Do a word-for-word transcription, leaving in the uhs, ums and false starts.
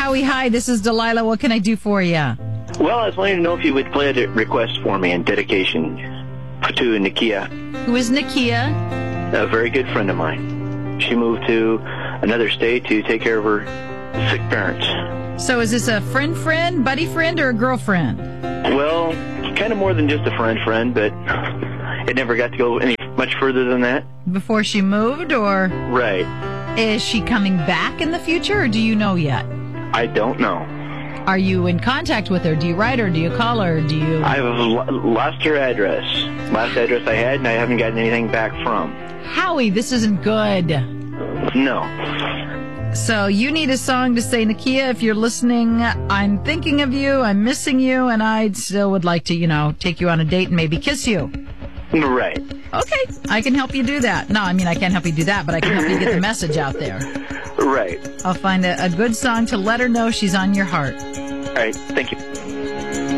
Howie, hi. This is Delilah. What can I do for you? Well, I was wanting to know if you would play a request for me in dedication to Nakia, Who is Nakia? a very good friend of mine. She moved to another state to take care of her sick parents. So is this a friend friend, buddy friend, or a girlfriend? Well, kind of more than just a friend friend, but it never got to go any much further than that. Before she moved, or Right. is she coming back in the future, or do you know yet? I don't know. Are you in contact with her? Do you write her? Do you call her? Do you... I've lo- lost her address. Last address I had, and I haven't gotten anything back from. Howie, this isn't good. No. So you need a song to say, Nakia, if you're listening, I'm thinking of you, I'm missing you, and I still would like to, you know, take you on a date and maybe kiss you. Right. Okay, I can help you do that. No, I mean, I can't help you do that, but I can help you get the message out there. Right. I'll find a, a good song to let her know she's on your heart. All right. Thank you.